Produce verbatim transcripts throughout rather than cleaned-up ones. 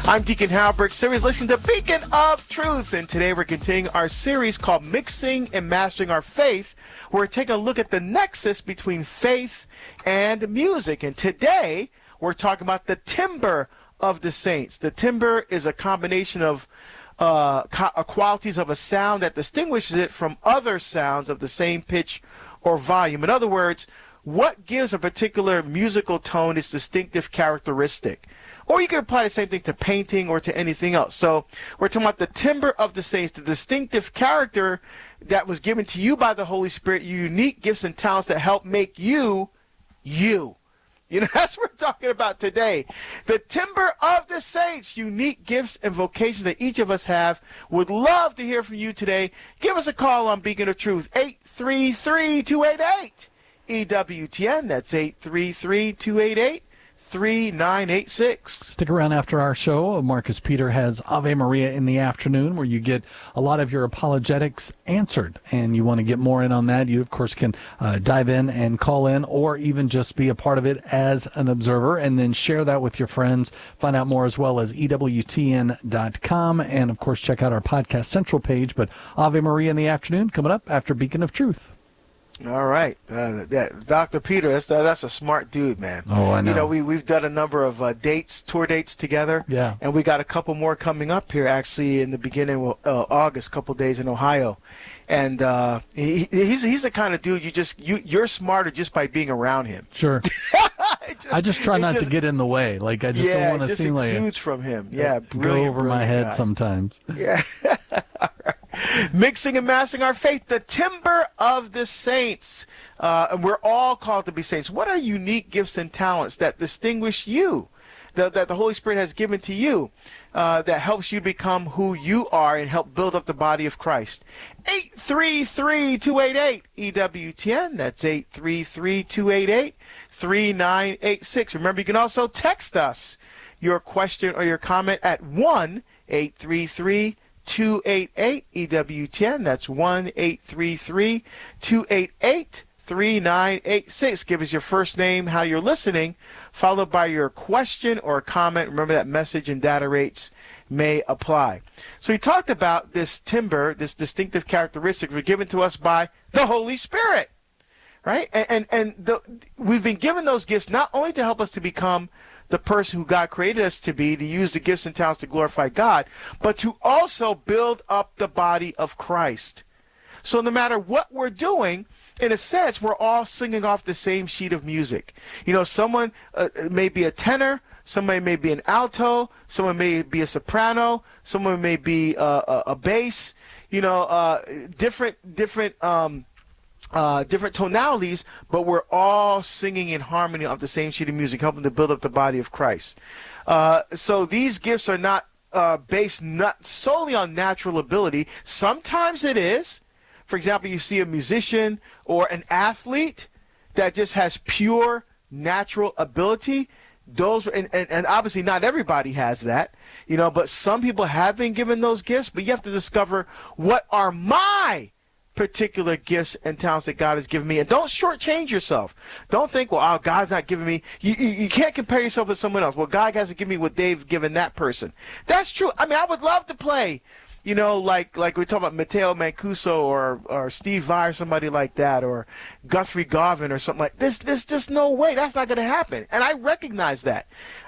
I'm Deacon Halbert. Series listening to Beacon of Truth, and today we're continuing our series called Mixing and Mastering Our Faith. We're taking a look at the nexus between faith and music, and today we're talking about the timbre of the saints. The timbre is a combination of uh, co- qualities of a sound that distinguishes it from other sounds of the same pitch or volume. In other words, what gives a particular musical tone its distinctive characteristic. Or you can apply the same thing to painting or to anything else. So we're talking about the timbre of the saints, the distinctive character that was given to you by the Holy Spirit, your unique gifts and talents that help make you, you. You know, that's what we're talking about today. The timbre of the saints, unique gifts and vocations that each of us have. Would love to hear from you today. Give us a call on Beacon of Truth, eight three three, two eight eight, E W T N. That's eight three three, two eight eight, three nine eight six. Stick around after our show. Marcus Peter has Ave Maria in the afternoon, where you get a lot of your apologetics answered. And you want to get more in on that, you, of course, can uh, dive in and call in, or even just be a part of it as an observer, and then share that with your friends. Find out more as well as E W T N dot com. And, of course, check out our Podcast Central page. But Ave Maria in the afternoon coming up after Beacon of Truth. All right. Uh, that, Doctor Peter, that's, uh, that's a smart dude, man. Oh, I know. You know, we, we've done a number of uh, dates, tour dates together. Yeah. And we got a couple more coming up here, actually, in the beginning of uh, August, a couple days in Ohio. And uh, he, he's he's the kind of dude you just, you, you're smarter just by being around him. Sure. just, I just try not just, to get in the way. Like, I just yeah, don't want to seem like it exudes from him. Yeah, go over my head guy. sometimes. Yeah. All right. Mixing and mastering our faith, the timbre of the saints. Uh, and we're all called to be saints. What are unique gifts and talents that distinguish you, that, that the Holy Spirit has given to you, uh, that helps you become who you are and help build up the body of Christ? eight three three, two eight eight, E W T N. That's eight three three, two eight eight, three nine eight six. Remember, you can also text us your question or your comment at one eight three three, two eight eight, E W T N. That's one eight three three, two eight eight, three nine eight six. Give us your first name, how you're listening, followed by your question or comment. Remember that message and data rates may apply. So we talked about this timbre, this distinctive characteristic were given to us by the Holy Spirit, right? And and, and the, we've been given those gifts not only to help us to become the person who God created us to be, to use the gifts and talents to glorify God, but to also build up the body of Christ. So no matter what we're doing, in a sense, we're all singing off the same sheet of music. You know, someone uh, may be a tenor, somebody may be an alto, someone may be a soprano, someone may be uh, a, a bass, you know, uh, different, different, um, Uh, different tonalities, but we're all singing in harmony of the same sheet of music, helping to build up the body of Christ. Uh, so these gifts are not uh, based not solely on natural ability. Sometimes it is. For example, you see a musician or an athlete that just has pure natural ability. Those and, and, and obviously not everybody has that, you know, but some people have been given those gifts. But you have to discover, what are my particular gifts and talents that God has given me? And don't shortchange yourself. Don't think, well, oh, God's not giving me. You, you, you can't compare yourself with someone else. Well, God hasn't given me what they've given that person. That's true. I mean, I would love to play, you know, like like we talk about Matteo Mancuso or or Steve Vai or somebody like that, or Guthrie Garvin or something like this. There's just no way. That's not going to happen. And I recognize that.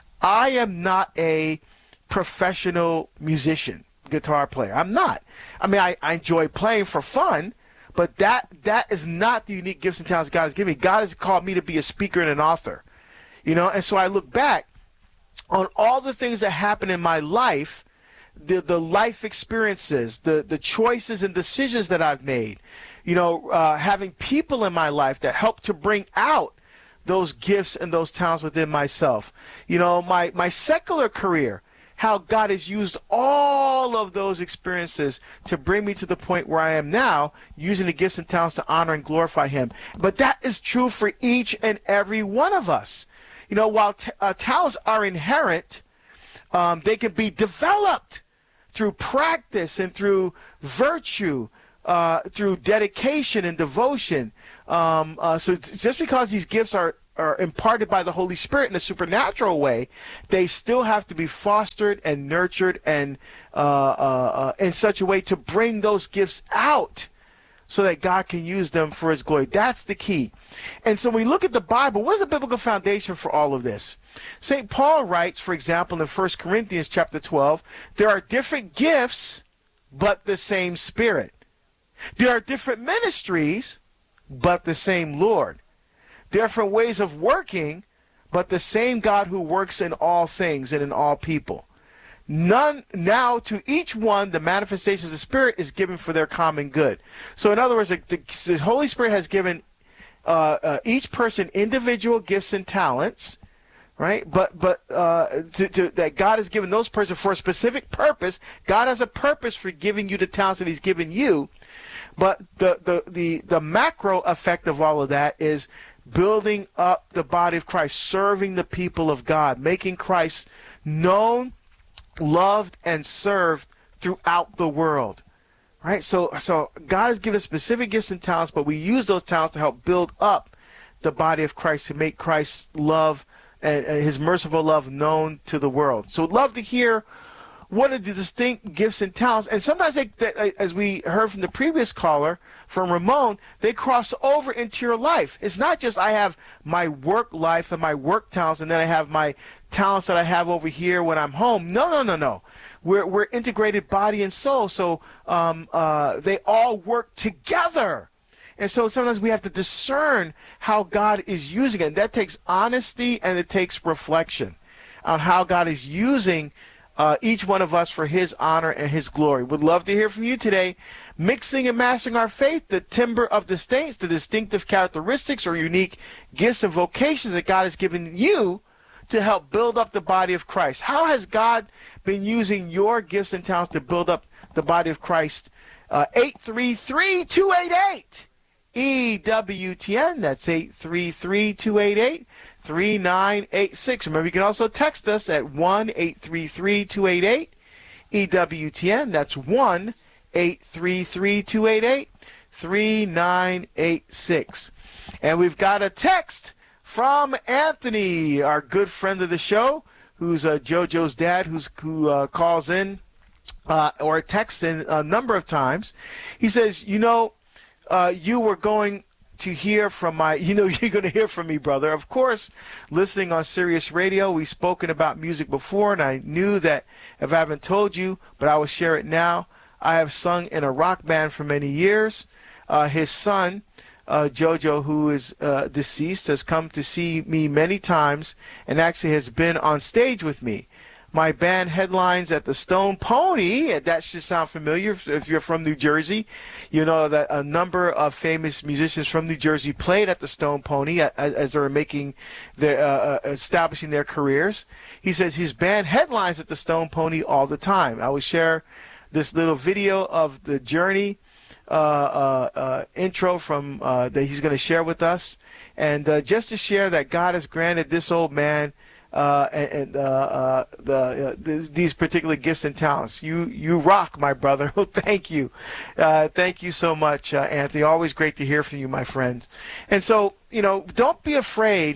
I am not a professional musician, guitar player. I'm not. I mean, I, I enjoy playing for fun. But that that is not the unique gifts and talents God has given me. God has called me to be a speaker and an author. You know, and so I look back on all the things that happened in my life, the the life experiences, the, the choices and decisions that I've made, you know, uh, having people in my life that help to bring out those gifts and those talents within myself. You know, my, my secular career, how God has used all of those experiences to bring me to the point where I am now, using the gifts and talents to honor and glorify Him. But that is true for each and every one of us. You know, while t- uh, talents are inherent, um, they can be developed through practice and through virtue, uh, through dedication and devotion. Um, uh, so just because these gifts are are imparted by the Holy Spirit in a supernatural way, they still have to be fostered and nurtured and uh, uh, uh, in such a way to bring those gifts out so that God can use them for his glory. That's the key. And so when we look at the Bible, what's the biblical foundation for all of this? Saint Paul writes, for example, in First Corinthians chapter twelve, there are different gifts, but the same Spirit. There are different ministries, but the same Lord. Different ways of working, but the same God who works in all things and in all people. None now to each one the manifestation of the Spirit is given for their common good. So in other words, the, the Holy Spirit has given uh, uh, each person individual gifts and talents, right? But but uh, to, to, that God has given those persons for a specific purpose. God has a purpose for giving you the talents that he's given you. But the, the, the, the macro effect of all of that is building up the body of Christ, serving the people of God, making Christ known, loved, and served throughout the world. Right? So, so God has given us specific gifts and talents, but we use those talents to help build up the body of Christ, to make Christ's love and, and his merciful love known to the world. So, I'd love to hear what are the distinct gifts and talents. And sometimes, they, they, as we heard from the previous caller, from Ramon, they cross over into your life. It's not just I have my work life and my work talents, and then I have my talents that I have over here when I'm home. No, no, no, no. We're, we're integrated body and soul, so um, uh, they all work together. And so sometimes we have to discern how God is using it. And that takes honesty and it takes reflection on how God is using Uh, each one of us for his honor and his glory. Would love to hear from you today. Mixing and mastering our faith, the timber of the saints, the distinctive characteristics or unique gifts and vocations that God has given you to help build up the body of Christ. How has God been using your gifts and talents to build up the body of Christ? Uh, eight three three, two eight eight, E W T N. That's eight three three, two eight eight, three nine eight six. Remember, you can also text us at one eight three three, two eight eight, E W T N. That's one eight three three, two eight eight, three nine eight six. And we've got a text from Anthony, our good friend of the show, who's uh, JoJo's dad, who's, who uh, calls in uh, or texts in a number of times. He says, you know, uh, you were going to hear from my, you know, you're going to hear from me, brother. Of course, listening on Sirius Radio, we've spoken about music before, and I knew that if I haven't told you, but I will share it now. I have sung in a rock band for many years. Uh, his son, uh, JoJo, who is uh, deceased, has come to see me many times and actually has been on stage with me. My band headlines at the Stone Pony. That should sound familiar if you're from New Jersey. You know that a number of famous musicians from New Jersey played at the Stone Pony as, as they were making their, uh, establishing their careers. He says his band headlines at the Stone Pony all the time. I will share this little video of the Journey uh, uh, uh, intro from uh, that he's going to share with us, and uh, just to share that God has granted this old man Uh, and, and uh, uh, the, uh, th- these particular gifts and talents. You you rock, my brother. Thank you. Uh, thank you so much, uh, Anthony. Always great to hear from you, my friend. And so, you know, don't be afraid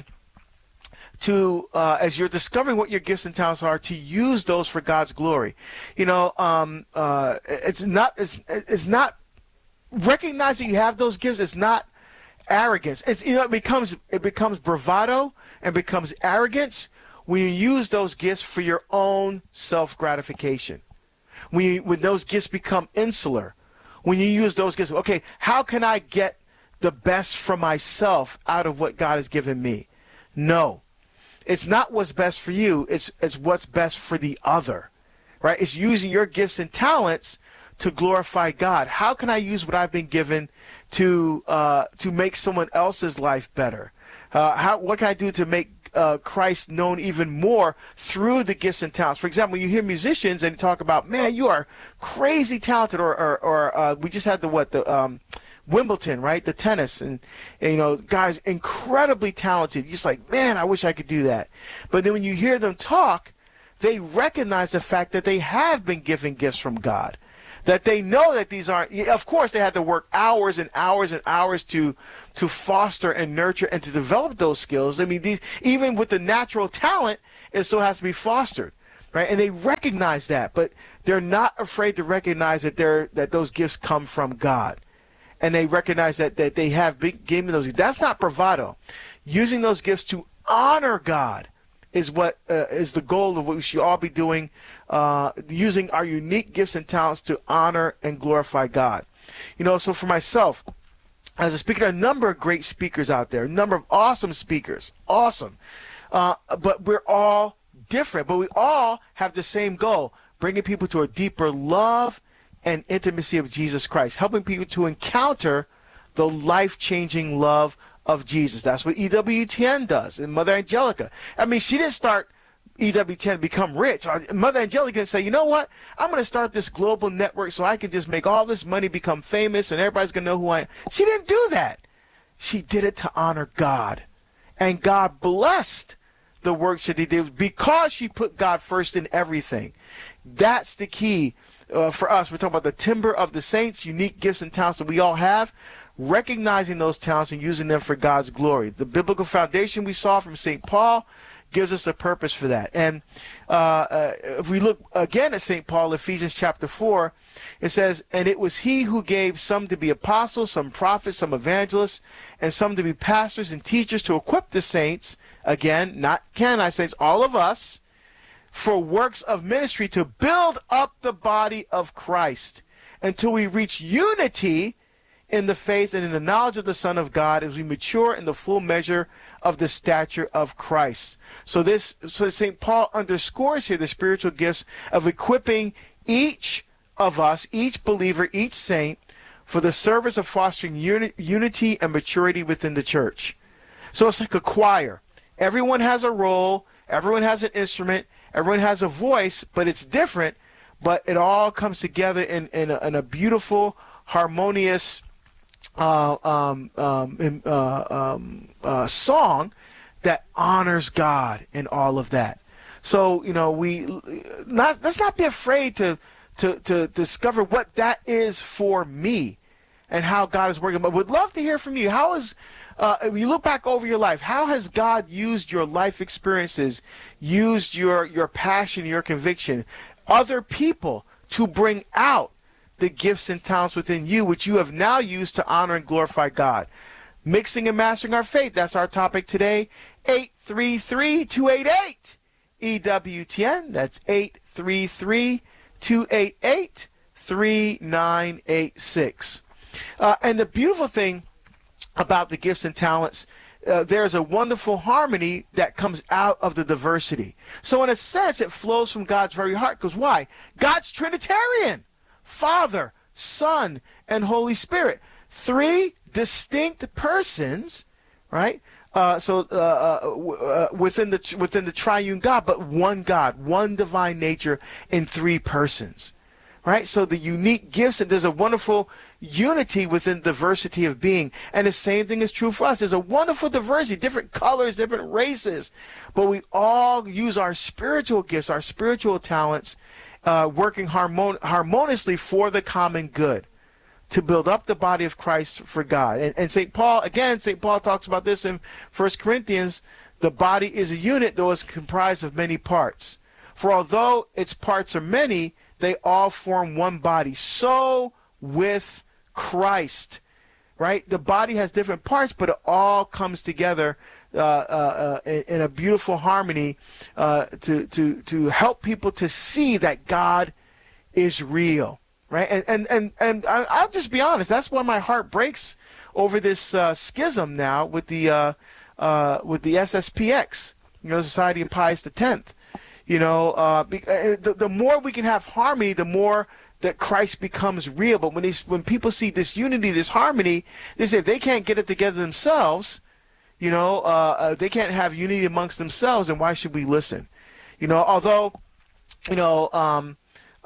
to, uh, as you're discovering what your gifts and talents are, to use those for God's glory. You know, um, uh, it's not, it's, it's not, recognize that you have those gifts. It's not arrogance. It's, you know, it becomes, it becomes bravado and becomes arrogance when you use those gifts for your own self-gratification. When, you, when those gifts become insular, when you use those gifts, okay, how can I get the best for myself out of what God has given me? No, it's not what's best for you. It's, it's what's best for the other, right? It's using your gifts and talents to glorify God. How can I use what I've been given to, uh, to make someone else's life better? Uh, how, what can I do to make Uh, Christ known even more through the gifts and talents? For example, you hear musicians and talk about, man, you are crazy talented, or or, or uh, we just had the what the um, Wimbledon, right? The tennis, and, and you know, guys incredibly talented. You're just like, man, I wish I could do that. But then when you hear them talk, they recognize the fact that they have been given gifts from God. that they know that these aren't, of course they had to work hours and hours and hours to to foster and nurture and to develop those skills. I mean, these, even with the natural talent, it still has to be fostered, right? And they recognize that, but they're not afraid to recognize that they're that those gifts come from God. And they recognize that, that they have been given those gifts. That's not bravado. Using those gifts to honor God is what uh, is the goal of what we should all be doing, uh, using our unique gifts and talents to honor and glorify God. You know, so for myself, as a speaker, there are a number of great speakers out there, a number of awesome speakers, awesome. Uh, but we're all different, but we all have the same goal, bringing people to a deeper love and intimacy of Jesus Christ, helping people to encounter the life-changing love of Jesus. That's what E W T N does, and Mother Angelica. I mean, she didn't start E W T N to become rich. Mother Angelica didn't say, you know what, I'm going to start this global network so I can just make all this money, become famous, and everybody's going to know who I am. She didn't do that. She did it to honor God. And God blessed the work that they did because she put God first in everything. That's the key uh, for us. We're talking about the timber of the saints, unique gifts and talents that we all have, recognizing those talents and using them for God's glory. The biblical foundation we saw from Saint Paul gives us a purpose for that. And uh, uh, if we look again at Saint Paul, Ephesians chapter four, it says, and it was he who gave some to be apostles, some prophets, some evangelists, and some to be pastors and teachers to equip the saints, again, not Canaanite saints, all of us, for works of ministry to build up the body of Christ until we reach unity in the faith and in the knowledge of the Son of God as we mature in the full measure of the stature of Christ. So this, so Saint Paul underscores here the spiritual gifts of equipping each of us, each believer, each saint, for the service of fostering uni- unity and maturity within the church. So it's like a choir. Everyone has a role, everyone has an instrument, everyone has a voice, but it's different, but it all comes together in, in, a, in a beautiful, harmonious Uh, um, um, uh, um, uh, song that honors God in all of that. So, you know, we not, let's not be afraid to, to, to discover what that is for me and how God is working. But would love to hear from you. How is, uh, if you look back over your life, how has God used your life experiences, used your, your passion, your conviction, other people to bring out the gifts and talents within you, which you have now used to honor and glorify God? Mixing and mastering our faith. That's our topic today. eight three three, two eight eight, E W T N. That's eight three three, two eight eight, three nine eight six. Uh, and the beautiful thing about the gifts and talents, uh, there's a wonderful harmony that comes out of the diversity. So in a sense, it flows from God's very heart. Because why? God's Trinitarian. Father, Son, and Holy Spirit. Three distinct persons, right? Uh, so uh, uh, within the within the triune God, but one God, one divine nature in three persons, right? So the unique gifts, and there's a wonderful unity within diversity of being. And the same thing is true for us. There's a wonderful diversity, different colors, different races, but we all use our spiritual gifts, our spiritual talents, Uh, working harmon- harmoniously for the common good, to build up the body of Christ for God. And, and Saint Paul, again, Saint Paul talks about this in First Corinthians, the body is a unit, though it's comprised of many parts. For although its parts are many, they all form one body. So with Christ, right? The body has different parts, but it all comes together Uh, uh, uh, in, in a beautiful harmony uh, to to to help people to see that God is real, right? And and and, and I, I'll just be honest. That's why my heart breaks over this uh, schism now with the uh, uh, with the S S P X, you know, Society of Pius the Tenth. You know, uh, be, uh, the the more we can have harmony, the more that Christ becomes real. But when these when people see this unity, this harmony, they say if they can't get it together themselves, you know, uh, uh, they can't have unity amongst themselves, and why should we listen? You know, although, you know, um,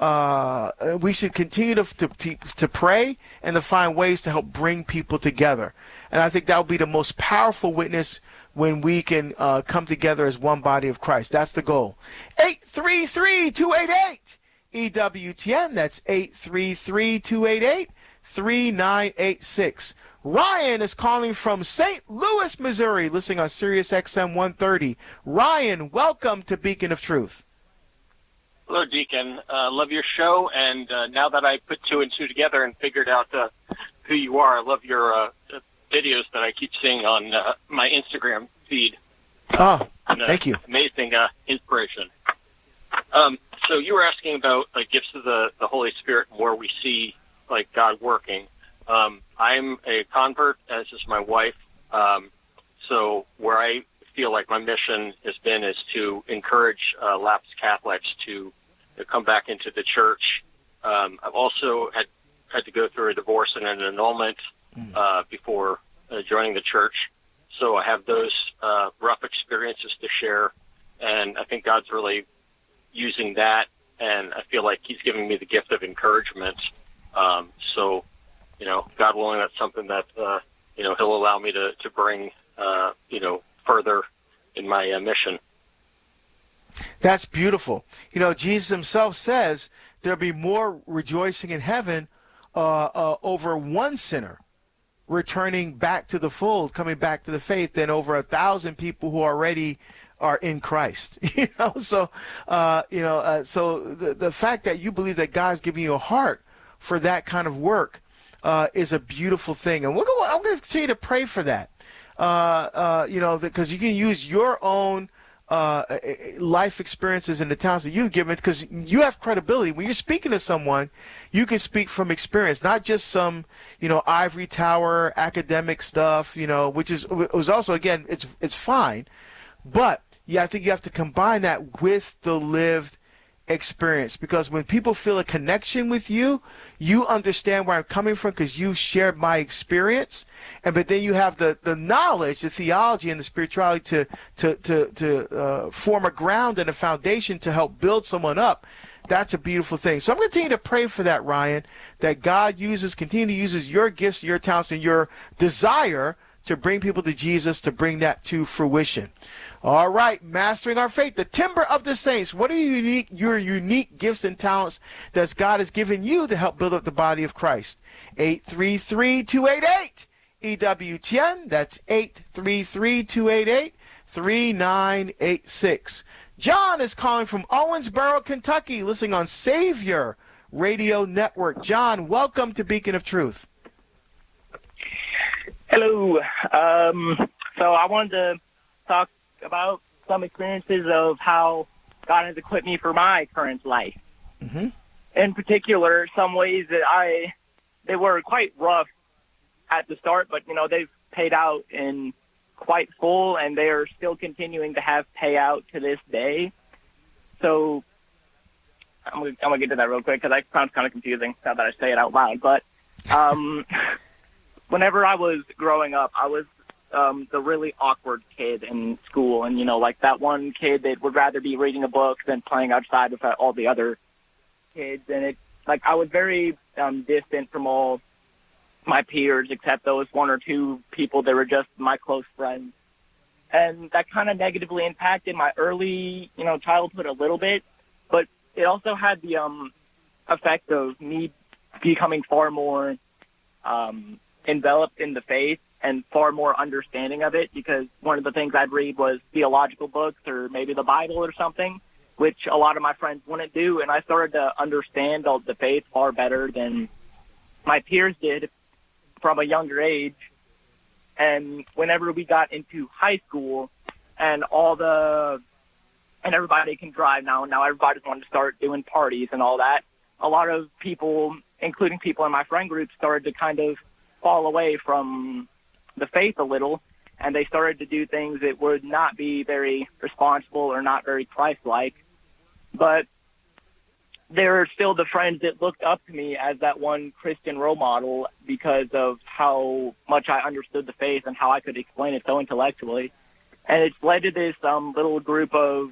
uh, we should continue to, to to pray and to find ways to help bring people together. And I think that will be the most powerful witness when we can uh, come together as one body of Christ. That's the goal. eight three three, two eight eight, E W T N. That's eight three three, two eight eight, three nine eight six. Ryan is calling from Saint Louis, Missouri, listening on Sirius X M one thirty. Ryan, welcome to Beacon of Truth. Hello, Deacon. Uh, love your show, and uh, now that I put two and two together and figured out uh, who you are, I love your uh, videos that I keep seeing on uh, my Instagram feed. Oh, and, uh, thank you. Amazing uh, inspiration. Um, so you were asking about like gifts of the, the Holy Spirit and where we see like God working. Um, I'm a convert, as is my wife. Um, so where I feel like my mission has been is to encourage uh, lapsed Catholics to, to come back into the church. Um, I've also had had to go through a divorce and an annulment uh, before uh, joining the church. So I have those uh, rough experiences to share, and I think God's really using that, and I feel like he's giving me the gift of encouragement. Um, so, you know, God willing, that's something that, uh, you know, he'll allow me to, to bring, uh, you know, further in my uh, mission. That's beautiful. You know, Jesus himself says there'll be more rejoicing in heaven uh, uh, over one sinner returning back to the fold, coming back to the faith, than over a thousand people who already are in Christ. You know, so uh, you know, uh, so the the fact that you believe that God's giving you a heart for that kind of work uh, is a beautiful thing, and we're going. I'm going to continue to pray for that. Uh, uh, you know, because you can use your own uh, life experiences and the talents that you've given, because you have credibility. When you're speaking to someone, you can speak from experience, not just some, you know, ivory tower academic stuff, you know, which is was also, again, it's it's fine. But yeah, I think you have to combine that with the lived experience, because when people feel a connection with you, you understand where I'm coming from because you shared my experience, and but then you have the, the knowledge, the theology, and the spirituality to to to, to uh, form a ground and a foundation to help build someone up. That's a beautiful thing. So I'm going to continue to pray for that, Ryan, that God uses, continue to uses your gifts, your talents, and your desire to bring people to Jesus, to bring that to fruition. All right, mastering our faith, the timber of the saints. What are your unique, your unique gifts and talents that God has given you to help build up the body of Christ? eight three three, two eight eight, E W T N. That's eight three three, two eight eight, three nine eight six. John is calling from Owensboro, Kentucky, listening on Savior Radio Network. John, welcome to Beacon of Truth. Hello. Um, so I wanted to talk about some experiences of how God has equipped me for my current life. Mm-hmm. In particular, some ways that I, they were quite rough at the start, but, you know, they've paid out in quite full, and they are still continuing to have payout to this day. So I'm going I'm to get to that real quick because that sounds kind of confusing now that I say it out loud. But um, whenever I was growing up, I was um, the really awkward kid in school. And, you know, like that one kid that would rather be reading a book than playing outside with all the other kids. And it, like, I was very um, distant from all my peers, except those one or two people that were just my close friends. And that kind of negatively impacted my early, you know, childhood a little bit. But it also had the um, effect of me becoming far more um, enveloped in the faith and far more understanding of it, because one of the things I'd read was theological books or maybe the Bible or something, which a lot of my friends wouldn't do. And I started to understand all the faith far better than my peers did from a younger age. And whenever we got into high school and all the, and everybody can drive now, and now everybody's wanting to start doing parties and all that, a lot of people, including people in my friend group, started to kind of fall away from the faith a little, and they started to do things that would not be very responsible or not very Christ-like. But there are still the friends that looked up to me as that one Christian role model because of how much I understood the faith and how I could explain it so intellectually. And it's led to this um, little group of,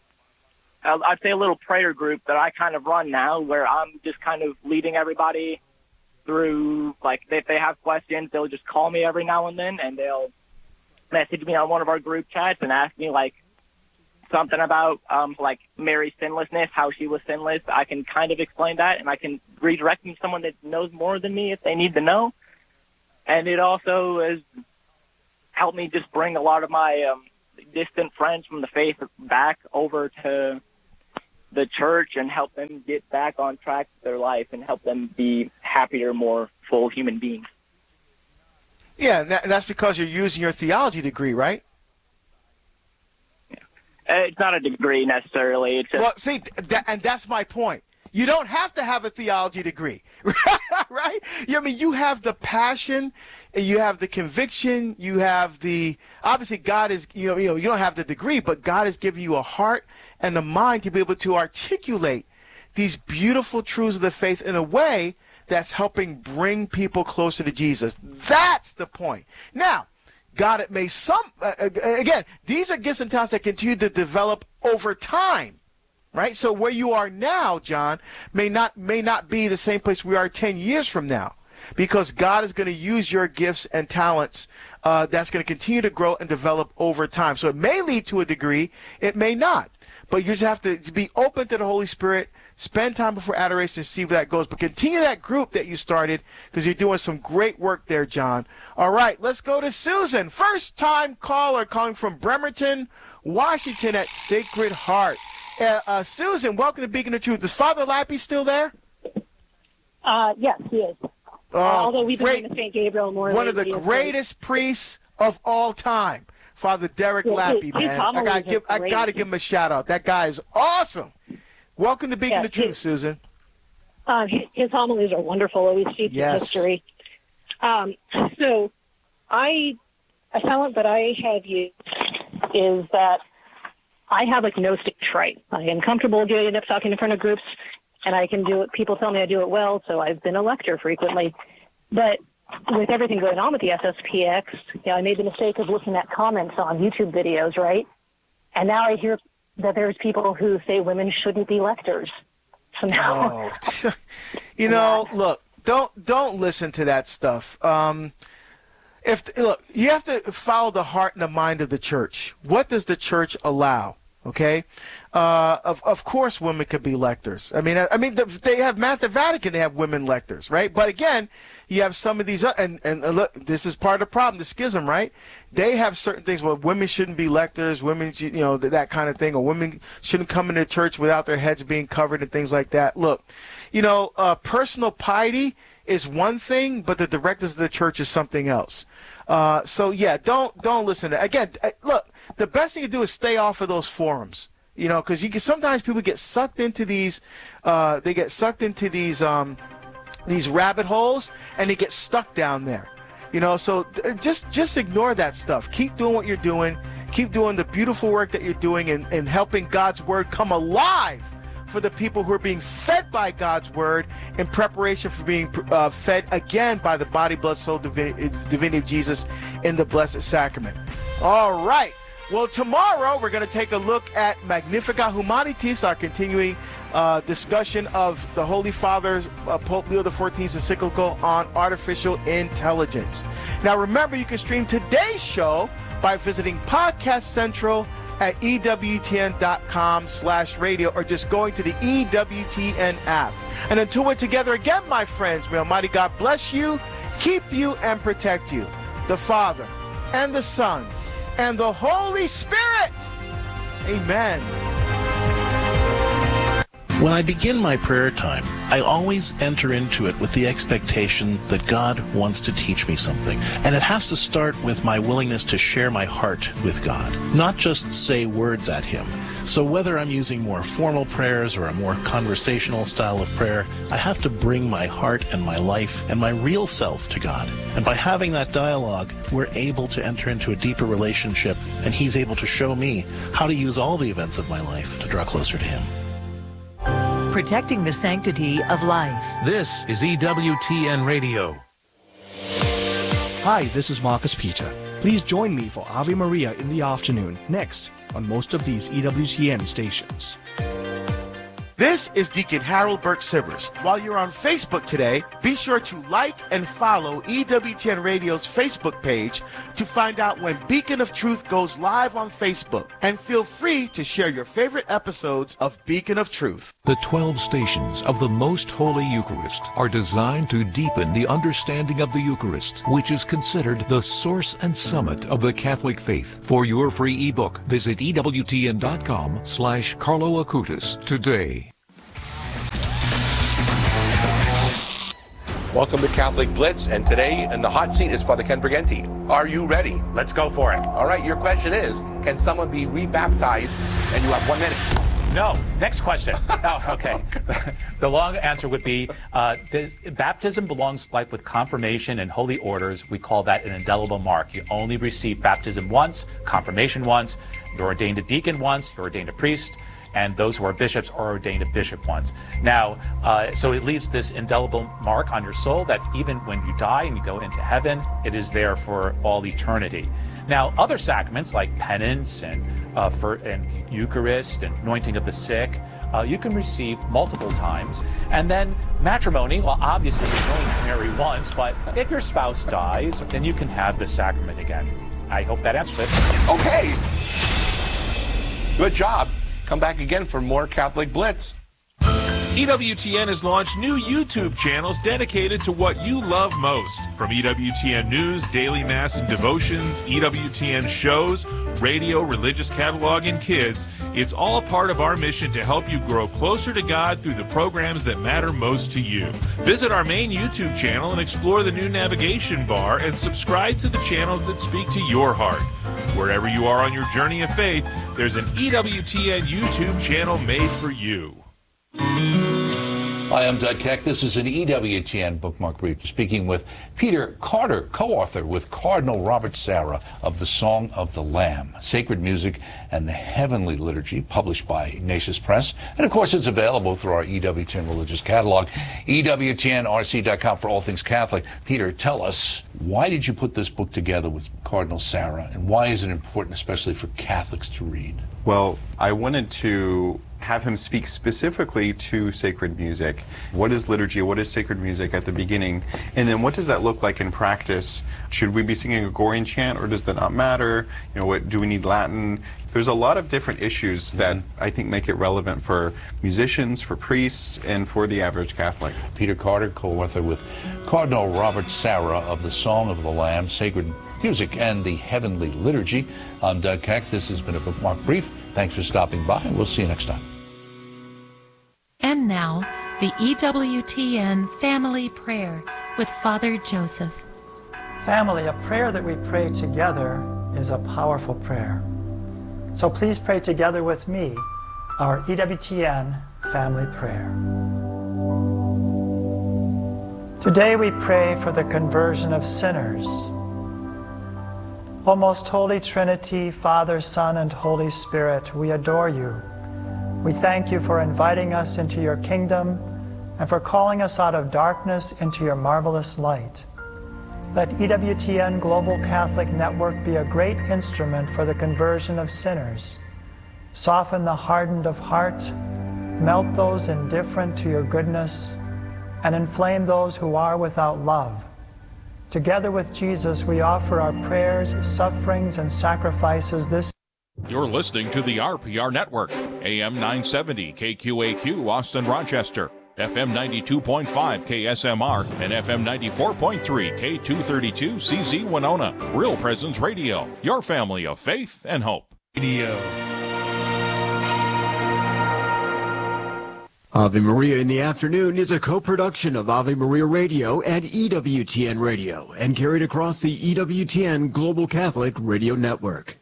I'd say a little prayer group that I kind of run now, where I'm just kind of leading everybody through, like, if they have questions, they'll just call me every now and then, and they'll message me on one of our group chats and ask me, like, something about um, like Mary's sinlessness, how she was sinless, I can kind of explain that, and I can redirect them to someone that knows more than me if they need to know. And it also has helped me just bring a lot of my um, distant friends from the faith back over to the church and help them get back on track with their life and help them be happier, more full human beings. Yeah, and, that, and that's because you're using your theology degree, right? It's not a degree necessarily. It's just, well, see, that, and that's my point. You don't have to have a theology degree, right? I mean, you have the passion, you have the conviction, you have the, obviously God is, you know, you know, you don't have the degree, but God has given you a heart and the mind to be able to articulate these beautiful truths of the faith in a way that's helping bring people closer to Jesus. That's the point. Now, God, it may some, uh, again, these are gifts and talents that continue to develop over time. Right? So where you are now, John, may not may not be the same place we are ten years from now, because God is going to use your gifts and talents uh, that's going to continue to grow and develop over time. So it may lead to a degree, it may not. But you just have to be open to the Holy Spirit, spend time before adoration, see where that goes. But continue that group that you started, because you're doing some great work there, John. All right, let's go to Susan. First-time caller calling from Bremerton, Washington at Sacred Heart. Uh, uh, Susan, welcome to Beacon of Truth. Is Father Lappy still there? Uh, yes, he is. Uh, Although we've been great, in the Saint Gabriel more one of the lately, greatest priests of all time, Father Derek yeah, Lappy, his, man. his I gotta give, I great. gotta give him a shout out. That guy is awesome. Welcome to Beacon yeah, of Truth, his, Susan. Uh, his, his homilies are wonderful, always steeped Yes. in history. Um, so, I a talent that I have used is that I have like no stage fright. I am comfortable getting up talking in front of groups, and I can do it. People tell me I do it well, so I've been a lector frequently. But with everything going on with the S S P X, you know, I made the mistake of looking at comments on YouTube videos, right? And now I hear that there's people who say women shouldn't be lectors. So now, oh. you know, look, don't don't listen to that stuff. Um, if look, you have to follow the heart and the mind of the church. What does the church allow? Okay, uh, of of course, women could be lectors. I mean, I, I mean, the, they have Master Vatican. They have women lectors, right? But again, you have some of these, uh, and and uh, look, this is part of the problem, the schism, right? They have certain things. Well, women shouldn't be lectors. Women, you know, that kind of thing. Or women shouldn't come into church without their heads being covered and things like that. Look, you know, uh, personal piety is one thing, but the directives of the church is something else. Uh, so yeah, don't don't listen to again. Look, the best thing to do is stay off of those forums, you know, because you can sometimes people get sucked into these, uh, they get sucked into these um, these rabbit holes and they get stuck down there, you know. So just just ignore that stuff. Keep doing what you're doing. Keep doing the beautiful work that you're doing and, and helping God's word come alive for the people who are being fed by God's word in preparation for being uh, fed again by the body, blood, soul, divinity, divinity of Jesus in the Blessed Sacrament. All right. Well, tomorrow we're going to take a look at Magnificat Humanitas, our continuing uh, discussion of the Holy Father's uh, Pope Leo the fourteenth's encyclical on artificial intelligence. Now, remember, you can stream today's show by visiting Podcast Central at E W T N dot com slash radio or just going to the E W T N app. And until we're together again, my friends, may Almighty God bless you, keep you, and protect you. The Father, and the Son, and the Holy Spirit. Amen. When I begin my prayer time, I always enter into it with the expectation that God wants to teach me something. And it has to start with my willingness to share my heart with God, not just say words at Him. So whether I'm using more formal prayers or a more conversational style of prayer, I have to bring my heart and my life and my real self to God. And by having that dialogue, we're able to enter into a deeper relationship, and He's able to show me how to use all the events of my life to draw closer to Him. Protecting the sanctity of life. This is E W T N Radio. Hi, this is Marcus Peter. Please join me for Ave Maria in the afternoon, next on most of these E W T N stations. This is Deacon Harold Burke Sivers. While you're on Facebook today, be sure to like and follow E W T N Radio's Facebook page to find out when Beacon of Truth goes live on Facebook. And feel free to share your favorite episodes of Beacon of Truth. The twelve stations of the Most Holy Eucharist are designed to deepen the understanding of the Eucharist, which is considered the source and summit of the Catholic faith. For your free ebook, visit E W T N dot com slash Carlo Acutis today. Welcome to Catholic Blitz, and today in the hot seat is Father Ken Briganti. Are you ready? Let's go for it. All right, your question is, can someone be rebaptized? And you have one minute. No. Next question. Oh, okay. The long answer would be, uh, the, baptism belongs like with confirmation and holy orders. We call that an indelible mark. You only receive baptism once, confirmation once, you're ordained a deacon once, you're ordained a priest, and those who are bishops are ordained a bishop once. Now, uh, so it leaves this indelible mark on your soul that even when you die and you go into heaven, it is there for all eternity. Now, other sacraments like penance and, uh, for, and Eucharist and anointing of the sick, uh, you can receive multiple times. And then matrimony, well, obviously you can only marry once, but if your spouse dies, then you can have the sacrament again. I hope that answers it. Okay. Good job. Come back again for more Catholic Blitz. E W T N has launched new YouTube channels dedicated to what you love most. From E W T N News, Daily Mass and Devotions, E W T N shows, radio, religious catalog, and kids, it's all part of our mission to help you grow closer to God through the programs that matter most to you. Visit our main YouTube channel and explore the new navigation bar and subscribe to the channels that speak to your heart. Wherever you are on your journey of faith, there's an E W T N YouTube channel made for you. Hi, I'm Doug Keck. This is an E W T N Bookmark Brief, speaking with Peter Carter, co-author with Cardinal Robert Sarah of The Song of the Lamb, Sacred Music and the Heavenly Liturgy, published by Ignatius Press. And, of course, it's available through our E W T N Religious Catalog, E W T N R C dot com for all things Catholic. Peter, tell us, why did you put this book together with Cardinal Sarah, and why is it important, especially for Catholics, to read? Well, I wanted to have him speak specifically to sacred music. What is liturgy? What is sacred music at the beginning? And then what does that look like in practice? Should we be singing a Gregorian chant, or does that not matter? You know, what do we need Latin? There's a lot of different issues that I think make it relevant for musicians, for priests, and for the average Catholic. Peter Carter, co-author with Cardinal Robert Sarah of The Song of the Lamb, Sacred Music and the Heavenly Liturgy. I'm Doug Keck. This has been a Bookmark Brief. Thanks for stopping by, and we'll see you next time. And now, the E W T N Family Prayer with Father Joseph. Family, a prayer that we pray together is a powerful prayer. So please pray together with me our E W T N Family Prayer. Today we pray for the conversion of sinners. O most holy Trinity, Father, Son, and Holy Spirit, we adore you. We thank you for inviting us into your kingdom and for calling us out of darkness into your marvelous light. Let E W T N Global Catholic Network be a great instrument for the conversion of sinners. Soften the hardened of heart, melt those indifferent to your goodness, and inflame those who are without love. Together with Jesus, we offer our prayers, sufferings, and sacrifices this. You're listening to the R P R Network, A M nine seventy K Q A Q, Austin, Rochester, F M ninety-two point five K S M R, and F M ninety-four point three K two thirty-two C Z Winona. Real Presence Radio, your family of faith and hope. Radio. Ave Maria in the Afternoon is a co-production of Ave Maria Radio and E W T N Radio, and carried across the E W T N Global Catholic Radio Network.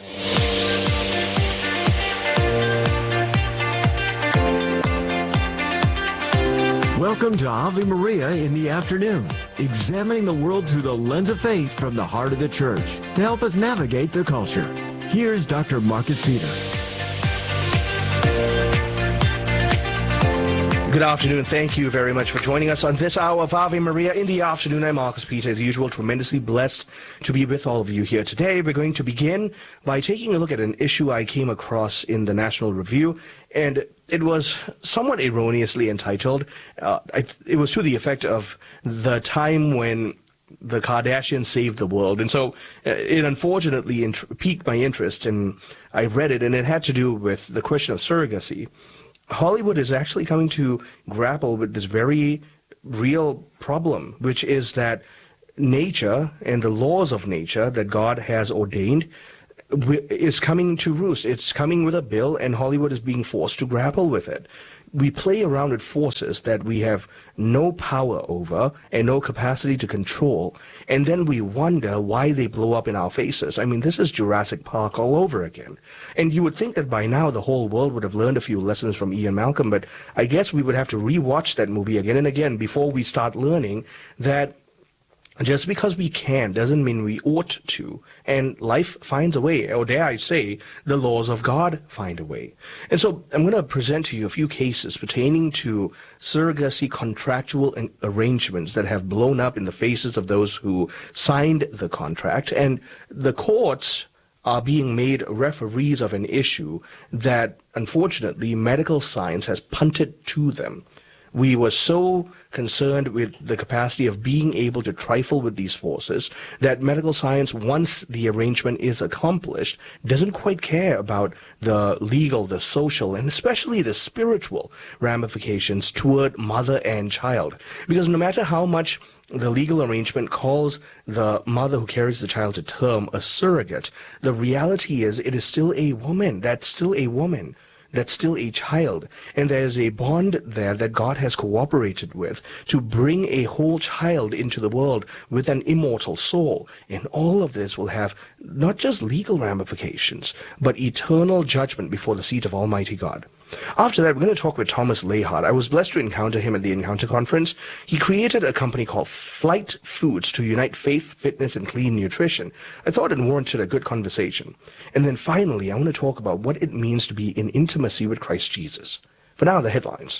Welcome to Ave Maria in the Afternoon, examining the world through the lens of faith from the heart of the Church to help us navigate the culture. Here's Doctor Marcus Peter. Good afternoon. Thank you very much for joining us on this hour of Ave Maria in the afternoon. I'm Marcus Peter, as usual, tremendously blessed to be with all of you here today. We're going to begin by taking a look at an issue I came across in the National Review, and it was somewhat erroneously entitled. Uh, I, it was to the effect of the time when the Kardashians saved the world. And so uh, it unfortunately int- piqued my interest, and I read it, and it had to do with the question of surrogacy. Hollywood is actually coming to grapple with this very real problem, which is that nature and the laws of nature that God has ordained is coming to roost. It's coming with a bill, and Hollywood is being forced to grapple with it. We play around with forces that we have no power over and no capacity to control, and then we wonder why they blow up in our faces. I mean, this is Jurassic Park all over again. And you would think that by now the whole world would have learned a few lessons from Ian Malcolm, but I guess we would have to rewatch that movie again and again before we start learning that just because we can doesn't mean we ought to. And life finds a way, or dare I say, the laws of God find a way. And so I'm going to present to you a few cases pertaining to surrogacy contractual arrangements that have blown up in the faces of those who signed the contract. And the courts are being made referees of an issue that, unfortunately, medical science has punted to them. We were so concerned with the capacity of being able to trifle with these forces that medical science, once the arrangement is accomplished, doesn't quite care about the legal, the social, and especially the spiritual ramifications toward mother and child. Because no matter how much the legal arrangement calls the mother who carries the child to term a surrogate, the reality is it is still a woman. That's still a woman. That's still a child, and there's a bond there that God has cooperated with to bring a whole child into the world with an immortal soul. And all of this will have not just legal ramifications, but eternal judgment before the seat of Almighty God. After that, we're going to talk with Thomas Lahart. I was blessed to encounter him at the Encounter Conference. He created a company called Flight Foods to unite faith, fitness, and clean nutrition. I thought it warranted a good conversation. And then finally, I want to talk about what it means to be in intimacy with Christ Jesus. For now, the headlines.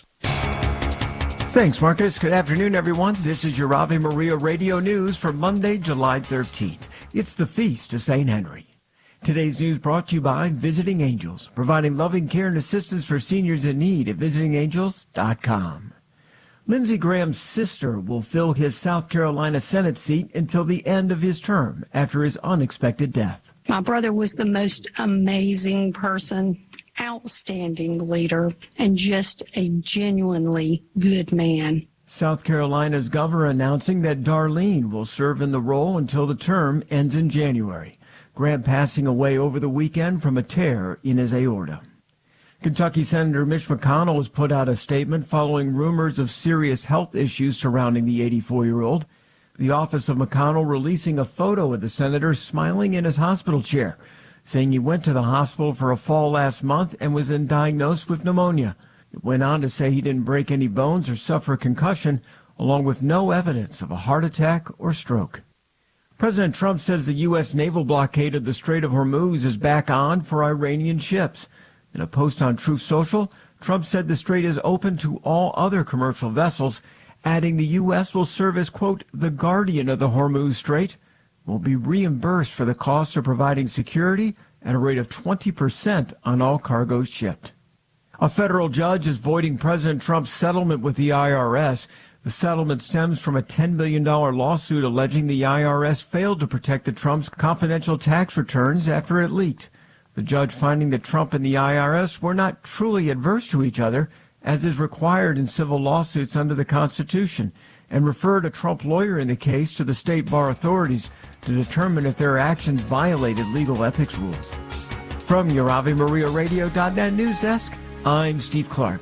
Thanks, Marcus. Good afternoon, everyone. This is your Ave Maria Radio News for Monday, July thirteenth. It's the Feast of Saint Henry. Today's news brought to you by Visiting Angels, providing loving care and assistance for seniors in need at visiting angels dot com. Lindsey Graham's sister will fill his South Carolina Senate seat until the end of his term after his unexpected death. My brother was the most amazing person, outstanding leader, and just a genuinely good man. South Carolina's governor announcing that Darlene will serve in the role until the term ends in January. Graham passing away over the weekend from a tear in his aorta. Kentucky Senator Mitch McConnell has put out a statement following rumors of serious health issues surrounding the eighty-four-year-old. The office of McConnell releasing a photo of the senator smiling in his hospital chair, saying he went to the hospital for a fall last month and was then diagnosed with pneumonia. It went on to say he didn't break any bones or suffer a concussion, along with no evidence of a heart attack or stroke. President Trump says the U S naval blockade of the Strait of Hormuz is back on for Iranian ships. In a post on Truth Social, Trump said the strait is open to all other commercial vessels, adding the U S will serve as, quote, the guardian of the Hormuz Strait, will be reimbursed for the cost of providing security at a rate of twenty percent on all cargoes shipped. A federal judge is voiding President Trump's settlement with the I R S. The settlement stems from a ten million dollars lawsuit alleging the I R S failed to protect the Trump's confidential tax returns after it leaked. The judge finding that Trump and the I R S were not truly adverse to each other, as is required in civil lawsuits under the Constitution, and referred a Trump lawyer in the case to the state bar authorities to determine if their actions violated legal ethics rules. From your Ave Maria Radio dot net news desk, I'm Steve Clark.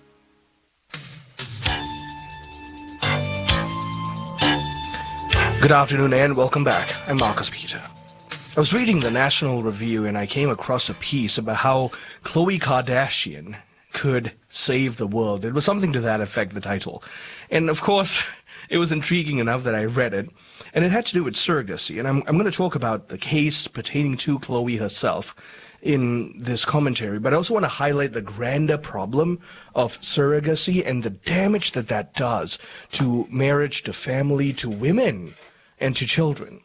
Good afternoon and welcome back. I'm Marcus Peter. I was reading the National Review and I came across a piece about how Khloe Kardashian could save the world. It was something to that effect, the title. And of course, it was intriguing enough that I read it. And it had to do with surrogacy. And I'm, I'm going to talk about the case pertaining to Khloe herself. in this commentary, but I also want to highlight the grander problem of surrogacy and the damage that that does to marriage, to family, to women, and to children.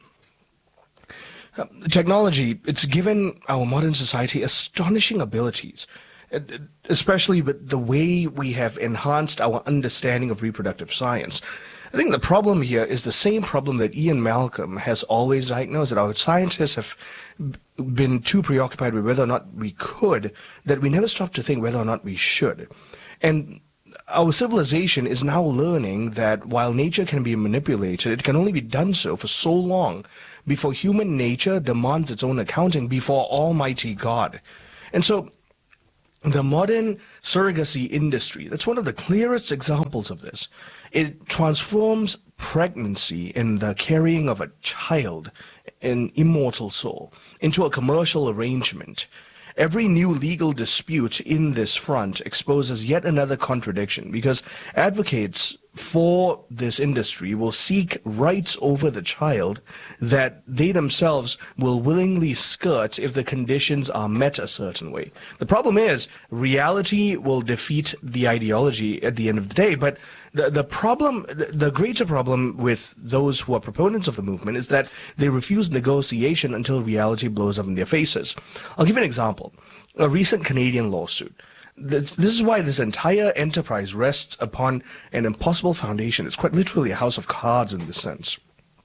Uh, technology, it's given our modern society astonishing abilities, especially with the way we have enhanced our understanding of reproductive science. I think the problem here is the same problem that Ian Malcolm has always diagnosed, that our scientists have been too preoccupied with whether or not we could, that we never stop to think whether or not we should. And our civilization is now learning that while nature can be manipulated, it can only be done so for so long before human nature demands its own accounting before Almighty God. And so the modern surrogacy industry, that's one of the clearest examples of this. It transforms pregnancy and the carrying of a child, an immortal soul, into a commercial arrangement. Every new legal dispute in this front exposes yet another contradiction, because advocates for this industry will seek rights over the child that they themselves will willingly skirt if the conditions are met a certain way. The problem is, reality will defeat the ideology at the end of the day, but the, the problem, the greater problem with those who are proponents of the movement is that they refuse negotiation until reality blows up in their faces. I'll give you an example. A recent Canadian lawsuit. This is why this entire enterprise rests upon an impossible foundation. It's quite literally a house of cards in this sense.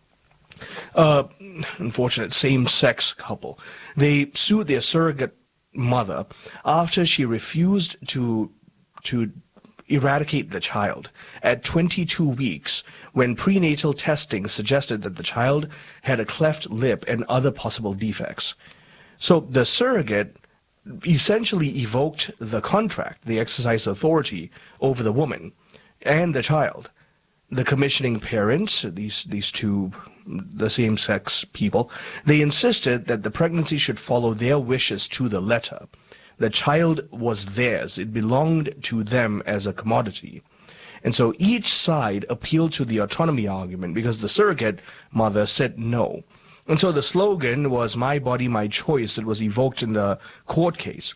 Uh, unfortunate same-sex couple. They sued their surrogate mother after she refused to to eradicate the child at twenty-two weeks, when prenatal testing suggested that the child had a cleft lip and other possible defects. So the surrogate essentially evoked the contract, the exercise authority over the woman and the child. The commissioning parents, these these two, the same-sex people, they insisted that the pregnancy should follow their wishes to the letter. The child was theirs. It belonged to them as a commodity. And so each side appealed to the autonomy argument because the surrogate mother said no. And so the slogan was "My body, my choice" that was evoked in the court case.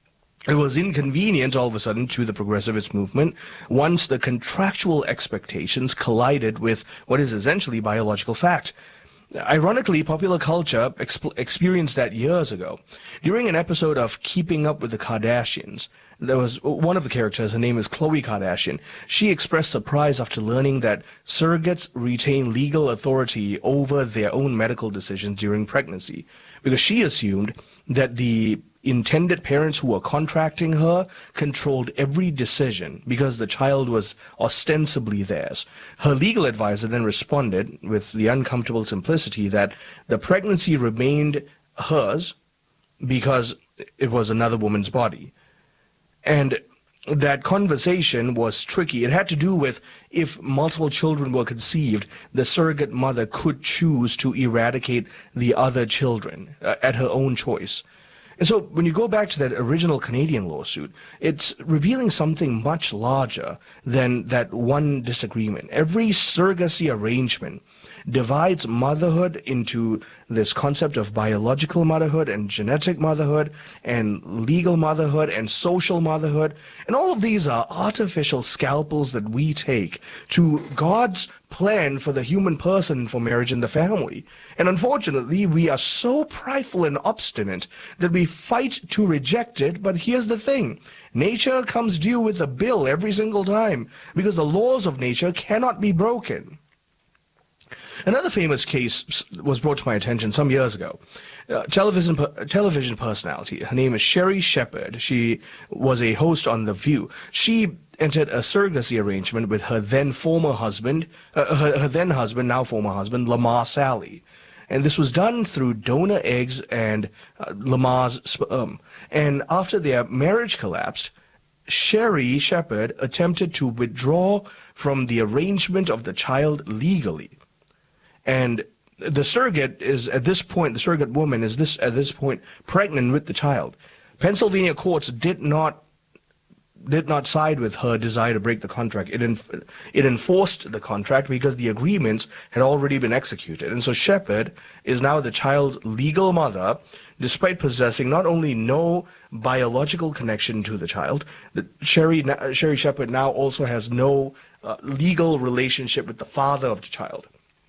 It was inconvenient all of a sudden to the progressivist movement once the contractual expectations collided with what is essentially biological fact. Ironically, popular culture exp- experienced that years ago. During an episode of Keeping Up with the Kardashians, there was one of the characters, her name is Khloe Kardashian. She expressed surprise after learning that surrogates retain legal authority over their own medical decisions during pregnancy, because she assumed that the intended parents who were contracting her controlled every decision because the child was ostensibly theirs. Her legal advisor then responded with the uncomfortable simplicity that the pregnancy remained hers because it was another woman's body. And that conversation was tricky. It had to do with if multiple children were conceived, the surrogate mother could choose to eradicate the other children uh, at her own choice. And so when you go back to that original Canadian lawsuit, it's revealing something much larger than that one disagreement. Every surrogacy arrangement divides motherhood into this concept of biological motherhood and genetic motherhood and legal motherhood and social motherhood. And all of these are artificial scalpels that we take to God's plan for the human person, for marriage and the family. And unfortunately, we are so prideful and obstinate that we fight to reject it. But here's the thing. Nature comes due with a bill every single time because the laws of nature cannot be broken. Another famous case was brought to my attention some years ago. Uh, television television personality. Her name is Sherri Shepherd. She was a host on The View. She entered a surrogacy arrangement with her then former husband, uh, her, her then husband, now former husband, Lamar Sally. And this was done through donor eggs and uh, Lamar's sperm. And after their marriage collapsed, Sherri Shepherd attempted to withdraw from the arrangement of the child legally. And the surrogate is at this point, the surrogate woman is this at this point pregnant with the child. Pennsylvania courts did not did not side with her desire to break the contract. It, enf- it enforced the contract because the agreements had already been executed. And so Shepherd is now the child's legal mother, despite possessing not only no biological connection to the child, that Sherry, Sherry Shepherd now also has no uh, legal relationship with the father of the child.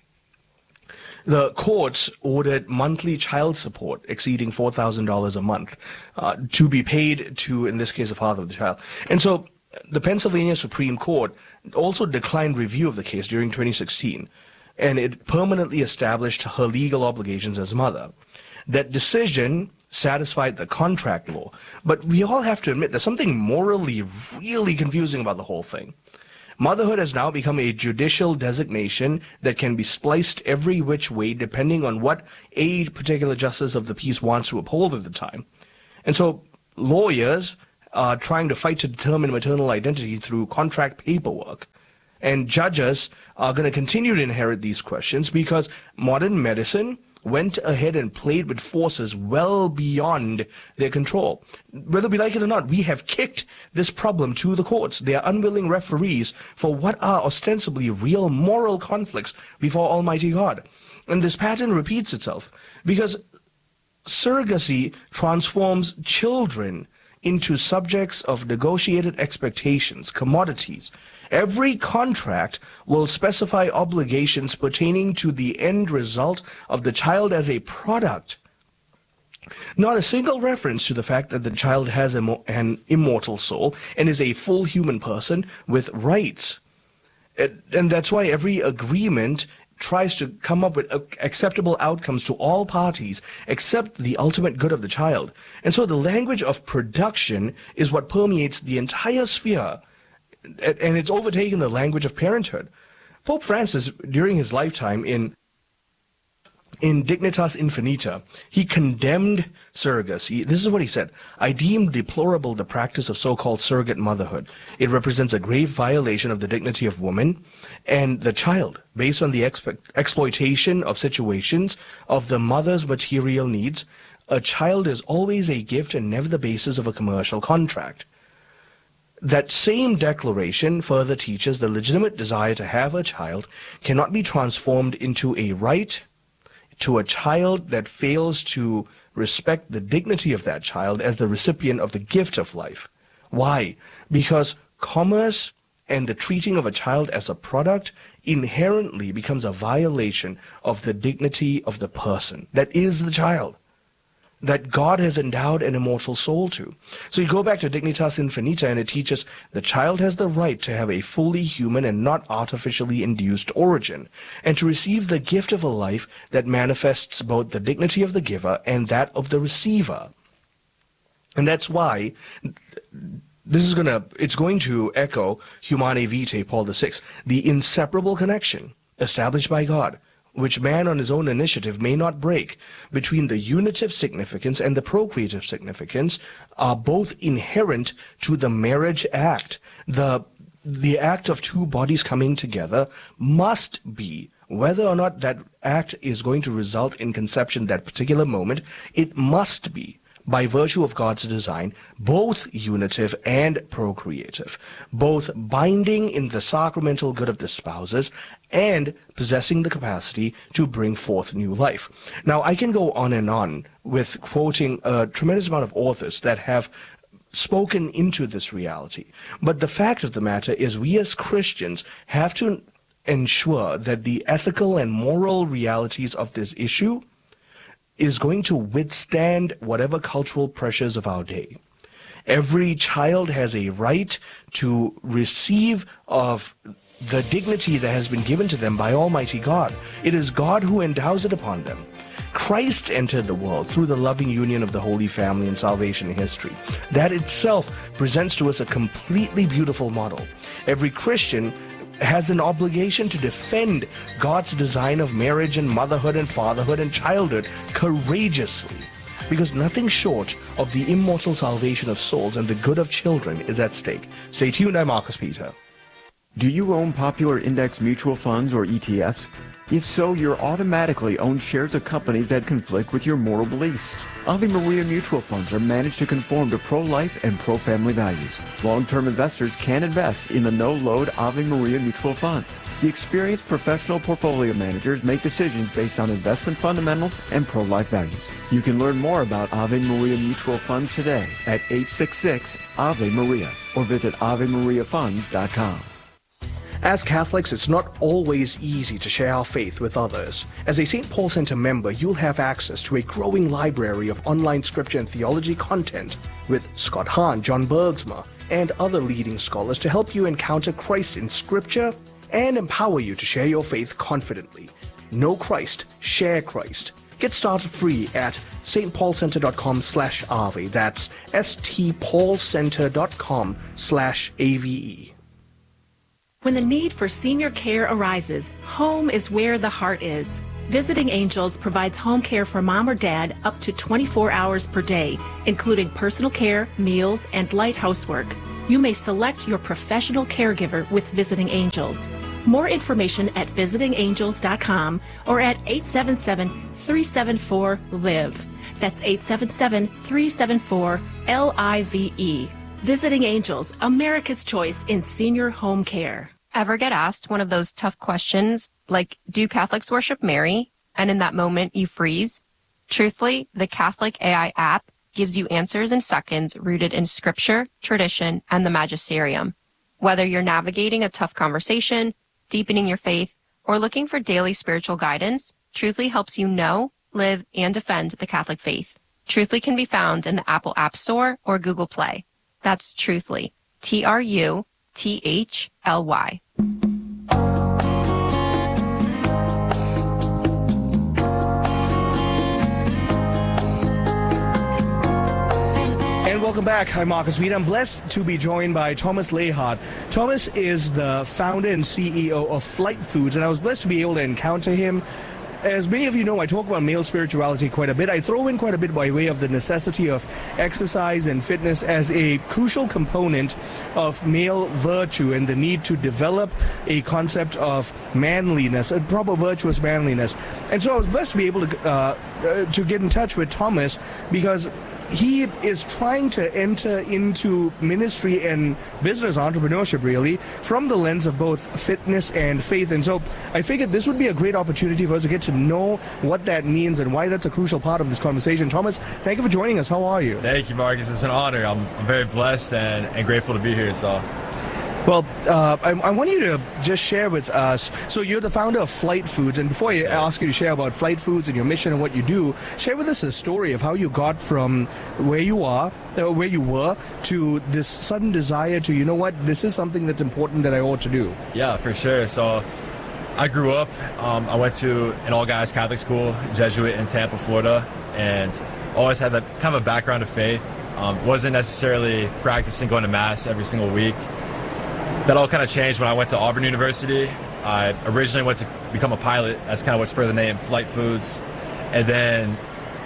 The courts ordered monthly child support exceeding four thousand dollars a month uh, to be paid to, in this case, the father of the child. And so the Pennsylvania Supreme Court also declined review of the case during twenty sixteen, and it permanently established her legal obligations as mother. That decision satisfied the contract law, but we all have to admit there's something morally really confusing about the whole thing. Motherhood has now become a judicial designation that can be spliced every which way depending on what a particular justice of the peace wants to uphold at the time. And so lawyers are trying to fight to determine maternal identity through contract paperwork. And judges are going to continue to inherit these questions because modern medicine went ahead and played with forces well beyond their control. Whether we like it or not, we have kicked this problem to the courts. They are unwilling referees for what are ostensibly real moral conflicts before Almighty God. And this pattern repeats itself because surrogacy transforms children into subjects of negotiated expectations, commodities. Every contract will specify obligations pertaining to the end result of the child as a product. Not a single reference to the fact that the child has an immortal soul and is a full human person with rights. And that's why every agreement tries to come up with acceptable outcomes to all parties except the ultimate good of the child. And so the language of production is what permeates the entire sphere, and it's overtaken the language of parenthood. Pope Francis, during his lifetime in in Dignitas Infinita, he condemned surrogacy. This is what he said: "I deem deplorable the practice of so-called surrogate motherhood. It represents a grave violation of the dignity of woman and the child, based on the expe- exploitation of situations of the mother's material needs. A child is always a gift and never the basis of a commercial contract." That same declaration further teaches the legitimate desire to have a child cannot be transformed into a right to a child that fails to respect the dignity of that child as the recipient of the gift of life. Why? Because commerce and the treating of a child as a product inherently becomes a violation of the dignity of the person that is the child, that God has endowed an immortal soul to. So you go back to Dignitas Infinita and it teaches the child has the right to have a fully human and not artificially induced origin, and to receive the gift of a life that manifests both the dignity of the giver and that of the receiver. And that's why this is going to, it's going to echo Humanae Vitae, Paul the Sixth, the inseparable connection established by God, which man on his own initiative may not break, between the unitive significance and the procreative significance, are both inherent to the marriage act. The, the act of two bodies coming together must be, whether or not that act is going to result in conception that particular moment, it must be, by virtue of God's design, both unitive and procreative, both binding in the sacramental good of the spouses and possessing the capacity to bring forth new life. Now, I can go on and on with quoting a tremendous amount of authors that have spoken into this reality. But the fact of the matter is we as Christians have to ensure that the ethical and moral realities of this issue is going to withstand whatever cultural pressures of our day. Every child has a right to receive of the dignity that has been given to them by Almighty God. It is God who endows it upon them. Christ entered the world through the loving union of the Holy Family and salvation history. That itself presents to us a completely beautiful model. Every Christian has an obligation to defend God's design of marriage and motherhood and fatherhood and childhood courageously, because nothing short of the immortal salvation of souls and the good of children is at stake. Stay tuned, I'm Marcus Peter. Do you own popular index mutual funds or E T Fs? If so, you're automatically own shares of companies that conflict with your moral beliefs. Ave Maria mutual funds are managed to conform to pro-life and pro-family values. Long-term investors can invest in the no-load Ave Maria mutual funds. The experienced professional portfolio managers make decisions based on investment fundamentals and pro-life values. You can learn more about Ave Maria mutual funds today at eight six six Ave Maria or visit ave maria funds dot com. As Catholics, it's not always easy to share our faith with others. As a Saint Paul Center member, you'll have access to a growing library of online scripture and theology content with Scott Hahn, John Bergsma, and other leading scholars to help you encounter Christ in scripture and empower you to share your faith confidently. Know Christ, share Christ. Get started free at stpaulcenter.com slash Ave. That's stpaulcenter.com slash A V E. When the need for senior care arises, home is where the heart is. Visiting Angels provides home care for mom or dad up to twenty-four hours per day, including personal care, meals, and light housework. You may select your professional caregiver with Visiting Angels. More information at visiting angels dot com or at eight seven seven, three seven four, L I V E. That's eight seven seven, three seven four, L I V E. Visiting Angels, America's choice in senior home care. Ever get asked one of those tough questions like, do Catholics worship Mary? And in that moment you freeze? Truthfully, the Catholic A I app gives you answers in seconds rooted in scripture, tradition, and the magisterium. Whether you're navigating a tough conversation, deepening your faith, or looking for daily spiritual guidance, Truthfully helps you know, live, and defend the Catholic faith. Truthfully can be found in the Apple App Store or Google Play. That's Truthfully, T R U T H L Y. And welcome back. I'm Marcus Weed. I'm blessed to be joined by Thomas Lehart. Thomas is the founder and C E O of Flight Foods, and I was blessed to be able to encounter him. As many of you know, I talk about male spirituality quite a bit. I throw in quite a bit by way of the necessity of exercise and fitness as a crucial component of male virtue and the need to develop a concept of manliness, a proper virtuous manliness. And so I was blessed to be able to, uh, uh, to get in touch with Thomas because he is trying to enter into ministry and business entrepreneurship, really, from the lens of both fitness and faith. And so I figured this would be a great opportunity for us to get to know what that means and why that's a crucial part of this conversation. Thomas, thank you for joining us. How are you? Thank you, Marcus. It's an honor. I'm, I'm very blessed and, and grateful to be here. So. Well, uh, I, I want you to just share with us, so you're the founder of Flight Foods, and before I ask you to share about Flight Foods and your mission and what you do, share with us a story of how you got from where you are, uh, where you were, to this sudden desire to, you know what, this is something that's important that I ought to do. Yeah, for sure. So I grew up, um, I went to an all-guys Catholic school, Jesuit in Tampa, Florida, and always had that kind of a background of faith. Um, wasn't necessarily practicing going to Mass every single week. That all kind of changed when I went to Auburn University. I originally went to become a pilot. That's kind of what spurred the name Flight Foods. And then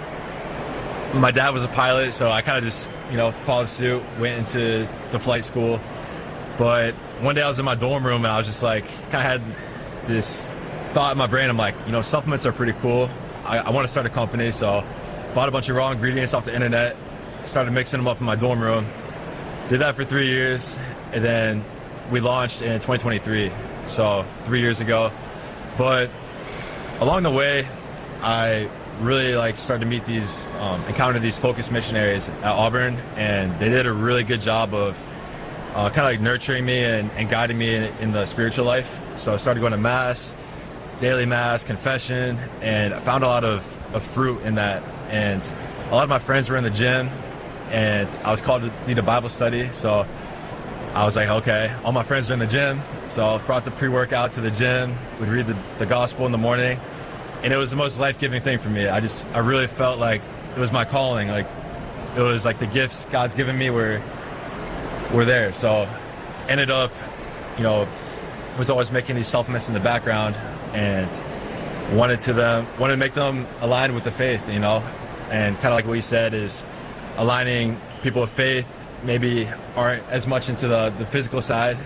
my dad was a pilot, so I kind of just, you know, followed suit, went into the flight school. But one day I was in my dorm room and I was just like, kind of had this thought in my brain. I'm like, you know, supplements are pretty cool. I, I want to start a company, so bought a bunch of raw ingredients off the internet, started mixing them up in my dorm room. Did that for three years, and then we launched in twenty twenty-three, so three years ago. But along the way, I really like started to meet these, um, encounter these focused missionaries at Auburn, and they did a really good job of uh, kind of like nurturing me and, and guiding me in, in the spiritual life. So I started going to Mass, daily Mass, confession, and I found a lot of, of fruit in that. And a lot of my friends were in the gym, and I was called to lead a Bible study, so I was like, okay, all my friends are in the gym, so I brought the pre-workout to the gym, would read the, the gospel in the morning, and it was the most life-giving thing for me. I just, I really felt like it was my calling, like it was like the gifts God's given me were, were there. So ended up, you know, was always making these supplements in the background and wanted to them, wanted to make them align with the faith, you know, and kind of like what you said is aligning people with faith maybe aren't as much into the, the physical side,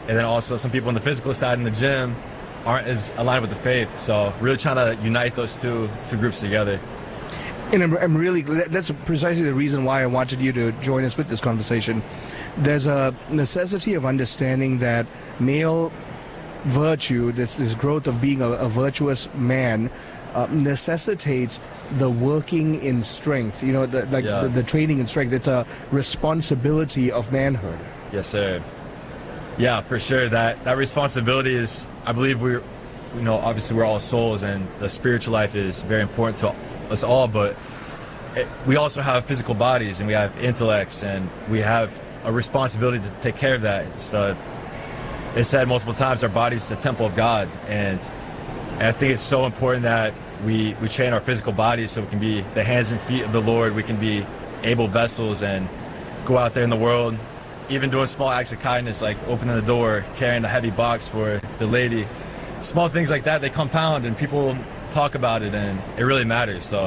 and then also some people on the physical side in the gym aren't as aligned with the faith. So really trying to unite those two two groups together. And I'm, I'm really, that's precisely the reason why I wanted you to join us with this conversation. There's a necessity of understanding that male virtue, this, this growth of being a, a virtuous man, uh, necessitates the working in strength, you know, the, like Yeah. the, the training in strength. It's a responsibility of manhood. Yes, sir. Yeah, for sure. That that responsibility is, I believe we're, you know, obviously we're all souls, and the spiritual life is very important to us all, but it, we also have physical bodies, and we have intellects, and we have a responsibility to take care of that. It's, uh, it's said multiple times, our body's the temple of God, and, and I think it's so important that we, we train our physical bodies so we can be the hands and feet of the Lord. We can be able vessels and go out there in the world, even doing small acts of kindness, like opening the door, carrying a heavy box for the lady. Small things like that, they compound, and people talk about it, and it really matters. So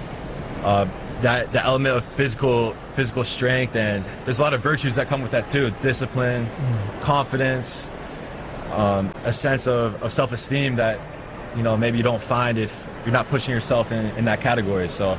uh, that the element of physical physical strength, and there's a lot of virtues that come with that too: discipline, mm. confidence, um, a sense of, of self-esteem that, you know, maybe you don't find if you're not pushing yourself in, in that category. So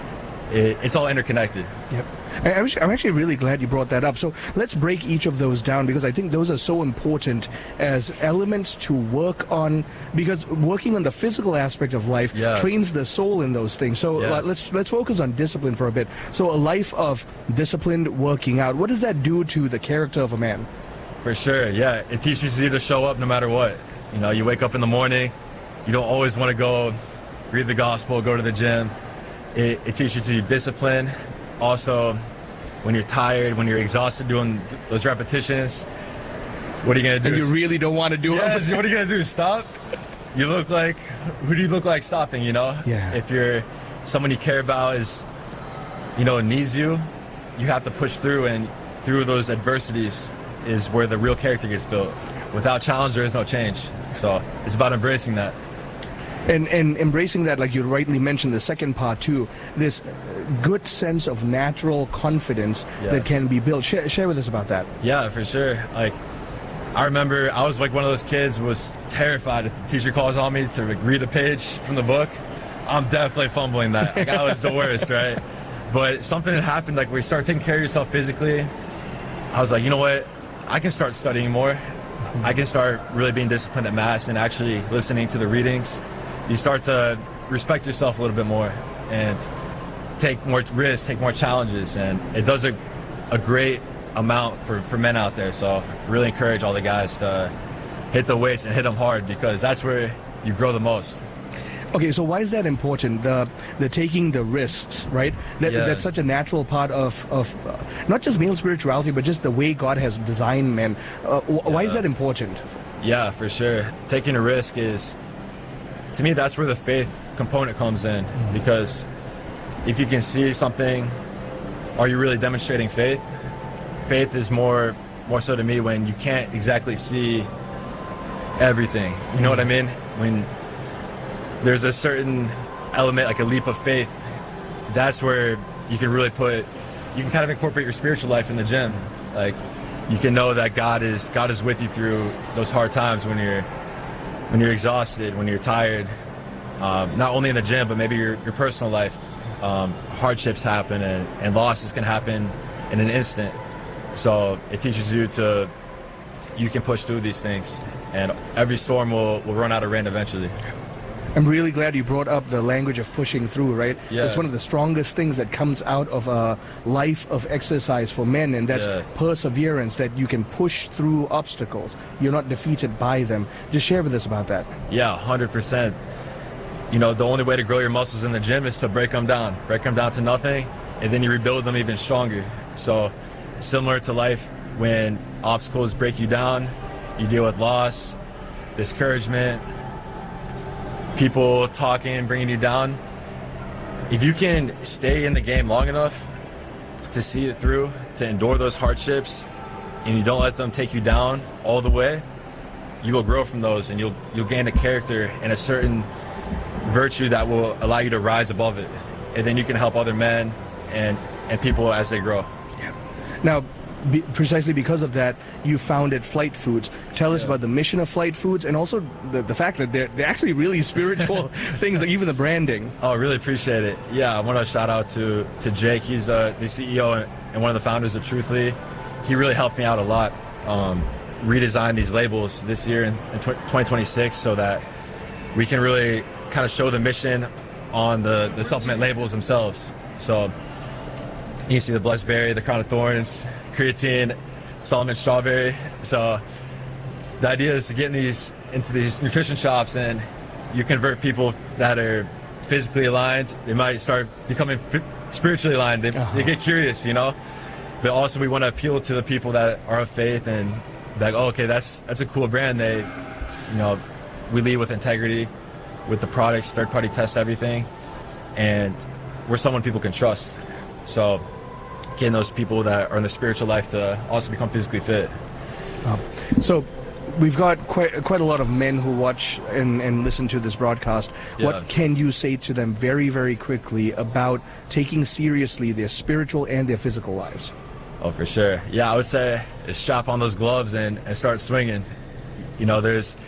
it, it's all interconnected. Yep. I, I'm actually- I'm actually really glad you brought that up. So let's break each of those down, because I think those are so important as elements to work on, because working on the physical aspect of life Yeah. trains the soul in those things. So Yes. uh, let's let's focus on discipline for a bit. So a life of disciplined working out, what does that do to the character of a man? For sure, yeah. It teaches you to show up no matter what. You know, you wake up in the morning, you don't always want to go read the gospel, go to the gym. It, it teaches you discipline. Also, when you're tired, when you're exhausted doing th- those repetitions, what are you going to do? And you really don't want to do yes, it. what are you going to do? Stop? You look like, who do you look like stopping, you know? Yeah. If you're, someone you care about is, you know, needs you, you have to push through, and through those adversities is where the real character gets built. Without challenge, there is no change. So it's about embracing that. And, and embracing that, like you rightly mentioned, the second part too, this good sense of natural confidence that Yes. can be built. Share, share with us about that. Yeah, for sure. Like, I remember I was like one of those kids who was terrified if the teacher calls on me to like, read a page from the book. I'm definitely fumbling that. Like, I was the worst, right? But something had happened, like we start taking care of yourself physically. I was like, you know what? I can start studying more. I can start really being disciplined at Mass and actually listening to the readings. You start to respect yourself a little bit more and take more risks, take more challenges, and it does a, a great amount for, for men out there. So really encourage all the guys to hit the weights and hit them hard, because that's where you grow the most. Okay, so why is that important? The the taking the risks, right? That, Yeah. That's such a natural part of, of uh, not just male spirituality, but just the way God has designed men. Uh, wh- Why is Yeah. that important? Yeah, for sure. Taking a risk is, to me, that's where the faith component comes in. Because if you can see something, are you really demonstrating faith? Faith is more, more so to me when you can't exactly see everything. You know what I mean? When there's a certain element, like a leap of faith, that's where you can really put, you can kind of incorporate your spiritual life in the gym. Like, you can know that God is God is with you through those hard times when you're when you're exhausted, when you're tired. Um, not only in the gym, but maybe your, your personal life. Um, hardships happen, and, and losses can happen in an instant. So it teaches you to, you can push through these things, and every storm will, will run out of rain eventually. I'm really glad you brought up the language of pushing through, right? Yeah. It's one of the strongest things that comes out of a life of exercise for men, and that's Yeah. perseverance, that you can push through obstacles. You're not defeated by them. Just share with us about that. Yeah, one hundred percent. You know, the only way to grow your muscles in the gym is to break them down. Break them down to nothing, and then you rebuild them even stronger. So, similar to life, when obstacles break you down, you deal with loss, discouragement, people talking, bringing you down. If you can stay in the game long enough to see it through, to endure those hardships, and you don't let them take you down all the way, you will grow from those, and you'll you'll gain a character and a certain virtue that will allow you to rise above it, and then you can help other men and and people as they grow. Now, be, precisely because of that, you founded Flight Foods. Tell us yeah. about the mission of Flight Foods and also the, the fact that they're, they're actually really spiritual things, like even the branding. Oh, really appreciate it. Yeah, I want to shout out to, to Jake. He's the, the C E O and, and one of the founders of Truthly. He really helped me out a lot. Um, redesign these labels this year in, in twenty twenty-six so that we can really kind of show the mission on the, the supplement labels themselves. So you see the Blessed Berry, the Crown of Thorns, creatine, Solomon Strawberry. So the idea is to get in these into these nutrition shops and you convert people that are physically aligned. They might start becoming spiritually aligned. They, uh-huh. they get curious, you know. But also we want to appeal to the people that are of faith and like, oh, okay, that's that's a cool brand. They, you know, we lead with integrity, with the products, third-party test everything, and we're someone people can trust. So getting those people that are in the spiritual life to also become physically fit. Um, so we've got quite quite a lot of men who watch and, and listen to this broadcast. Yeah. What can you say to them very, very quickly about taking seriously their spiritual and their physical lives? Oh, for sure. Yeah, I would say strap on those gloves and, and start swinging. You know, there's